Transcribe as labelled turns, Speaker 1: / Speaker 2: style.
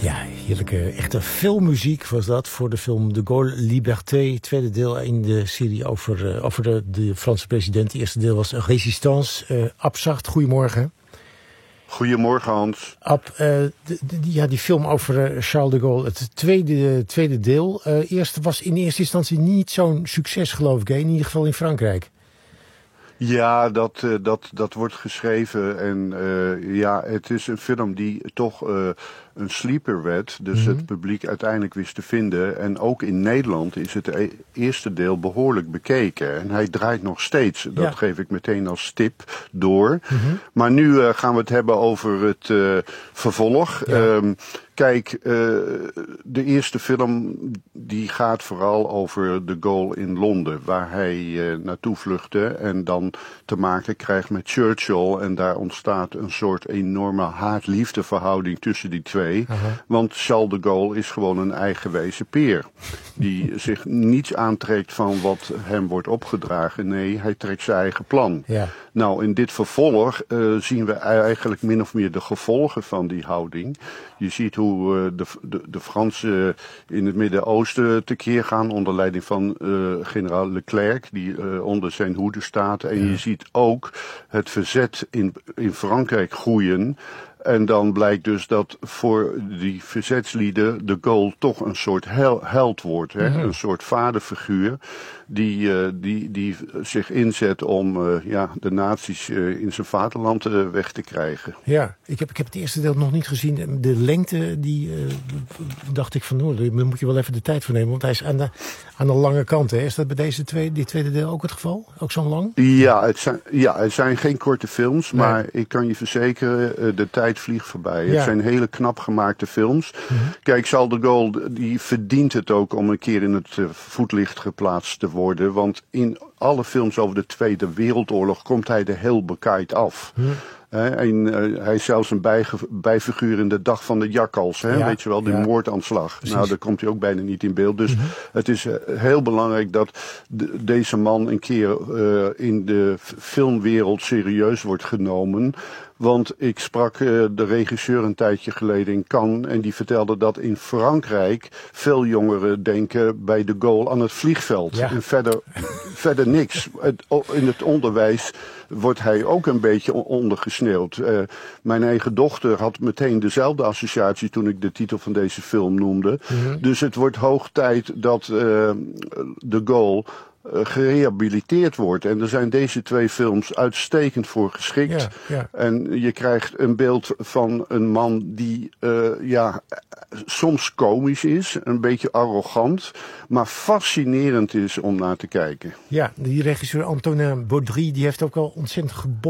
Speaker 1: Ja, heerlijke, echte filmmuziek was dat voor de film De Gaulle Liberté. Tweede deel in de serie over de Franse president. Het eerste deel was Résistance. Ab Zacht, goedemorgen.
Speaker 2: Goedemorgen, Hans.
Speaker 1: Ab, die film over Charles de Gaulle, het tweede deel. Eerste was in eerste instantie niet zo'n succes, geloof ik, hè? In ieder geval in Frankrijk.
Speaker 2: Ja, dat wordt geschreven en het is een film die toch een sleeper werd. Dus het publiek uiteindelijk wist te vinden. En ook in Nederland is het eerste deel behoorlijk bekeken. En hij draait nog steeds. Dat geef ik meteen als tip door. Maar nu gaan we het hebben over het vervolg. Ja. Kijk, de eerste film die gaat vooral over de Gaulle in Londen, waar hij naartoe vluchtte en dan te maken krijgt met Churchill. En daar ontstaat een soort enorme haat-liefde verhouding tussen die twee. Want Charles de Gaulle is gewoon een eigenwijze peer. Die zich niets aantrekt van wat hem wordt opgedragen. Nee, hij trekt zijn eigen plan. Ja. Nou, in dit vervolg zien we eigenlijk min of meer de gevolgen van die houding. Je ziet hoe de Fransen in het Midden-Oosten tekeer gaan onder leiding van generaal Leclerc, die onder zijn hoede staat. En je ziet ook het verzet in Frankrijk groeien. En dan blijkt dus dat voor die verzetslieden de Gaulle toch een soort held wordt. Hè? Een soort vaderfiguur die zich inzet om de nazi's in zijn vaderland weg te krijgen. Ja,
Speaker 1: ik heb het eerste deel nog niet gezien. De lengte, dacht ik van, daar moet je wel even de tijd voor nemen. Want hij is aan de lange kant. Hè? Is dat bij dit tweede deel ook het geval? Ook zo lang?
Speaker 2: Ja, het zijn geen korte films. Nee. Maar ik kan je verzekeren, de tijd vliegt voorbij. Ja. Het zijn hele knap gemaakte films. Kijk, Charles de Gaulle die verdient het ook om een keer in het voetlicht geplaatst te worden. Want in alle films over de Tweede Wereldoorlog komt hij er heel bekaaid af. En hij is zelfs een bijfiguur in de Dag van de Jakkals. Weet je wel, die moordaanslag. Precies. Nou, daar komt hij ook bijna niet in beeld. Dus het is heel belangrijk dat deze man een keer in de filmwereld serieus wordt genomen. Want ik sprak de regisseur een tijdje geleden in Cannes en die vertelde dat in Frankrijk veel jongeren denken bij de Gaulle aan het vliegveld. Ja. En verder niks. In het onderwijs wordt hij ook een beetje ondergesneeuwd. Mijn eigen dochter had meteen dezelfde associatie toen ik de titel van deze film noemde. Dus het wordt hoog tijd dat de Gaulle gerehabiliteerd wordt. En er zijn deze twee films uitstekend voor geschikt. Ja. En je krijgt een beeld van een man die soms komisch is, een beetje arrogant, maar fascinerend is om naar te kijken. Ja, die regisseur Antonin Baudry, die heeft ook wel ontzettend